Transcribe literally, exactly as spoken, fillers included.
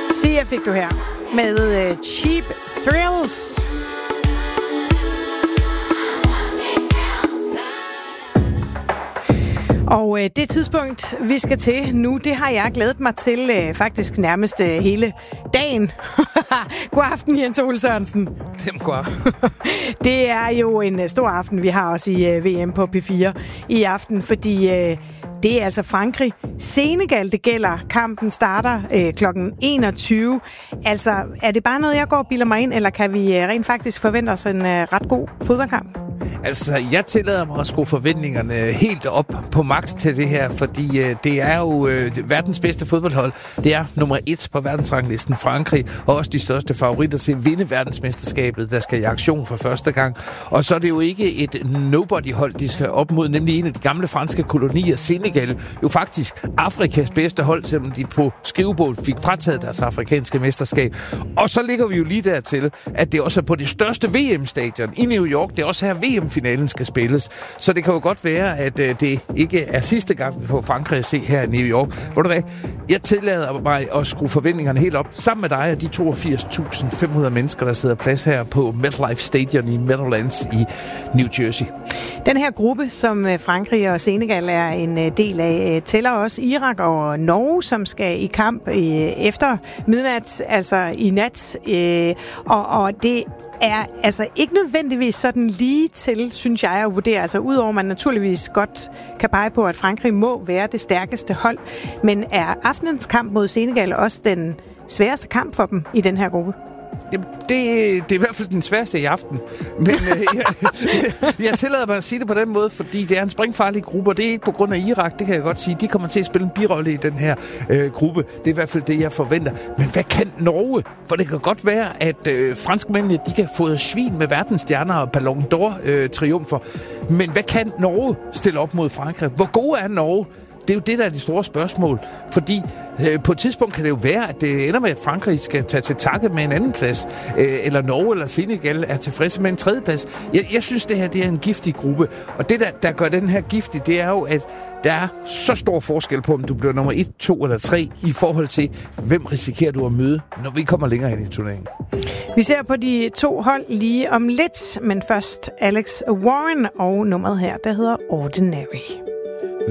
Sia fik du her med uh, Cheap Thrills. Og øh, det tidspunkt, vi skal til nu, det har jeg glædet mig til øh, faktisk nærmest øh, hele dagen. God aften, Jens Ole Sørensen. Dem god aften. Det er jo en øh, stor aften, vi har også i øh, V M på P fire i aften, fordi øh, det er altså Frankrig. Senegal, det gælder. Kampen starter øh, klokken enogtyve. Altså, er det bare noget, jeg går og bilder mig ind, eller kan vi øh, rent faktisk forvente os en øh, ret god fodboldkamp? Altså, jeg tillader mig at skrue forventningerne helt op på max til det her, fordi øh, det er jo øh, verdens bedste fodboldhold. Det er nummer et på verdensranglisten, Frankrig, og også de største favoritter til at vinde verdensmesterskabet, der skal i aktion for første gang. Og så er det jo ikke et nobody-hold, de skal op mod, nemlig en af de gamle franske kolonier, Senegal. Jo faktisk Afrikas bedste hold, selvom de på skrivebord fik frataget deres afrikanske mesterskab. Og så ligger vi jo lige dertil, at det også er på det største V M-stadion i New York. Det er også her V M-finalen skal spilles. Så det kan jo godt være, at øh, det ikke er sidste gang, vi får Frankrig at se her i New York. Ved du hvad? Jeg tillader mig at skrue forventningerne helt op, sammen med dig og de toogfirs tusind fem hundrede mennesker, der sidder plads her på MetLife Stadium i Meadowlands i New Jersey. Den her gruppe, som Frankrig og Senegal er en del af, tæller også Irak og Norge, som skal i kamp efter midnat, altså i nat. Og, og det er altså ikke nødvendigvis sådan lige til, synes jeg, at vurdere. Altså udover man naturligvis godt kan pege på, at Frankrig må være det stærkeste hold. Men er aftenens kamp mod Senegal også den sværeste kamp for dem i den her gruppe? Jamen, det, det er i hvert fald den sværeste i aften. Men øh, jeg, jeg tillader mig at sige det på den måde, fordi det er en springfarlig gruppe, og det er ikke på grund af Irak, det kan jeg godt sige. De kommer til at spille en birolle i den her øh, gruppe. Det er i hvert fald det, jeg forventer. Men hvad kan Norge? For det kan godt være, at øh, franskmændene, de kan få svin med verdensstjerner og Ballon d'Or øh, triumfer. Men hvad kan Norge stille op mod Frankrig? Hvor gode er Norge? Det er jo det, der er det store spørgsmål. Fordi øh, på et tidspunkt kan det jo være, at det ender med, at Frankrig skal tage til takke med en anden plads. Øh, eller Norge eller Senegal er tilfredse med en tredje plads. Jeg, jeg synes, det her det er en giftig gruppe. Og det, der, der gør den her giftig, det er jo, at der er så stor forskel på, om du bliver nummer et, to eller tre, i forhold til, hvem risikerer du at møde, når vi kommer længere ind i turneringen. Vi ser på de to hold lige om lidt, men først Alex Warren og nummeret her, der hedder Ordinary.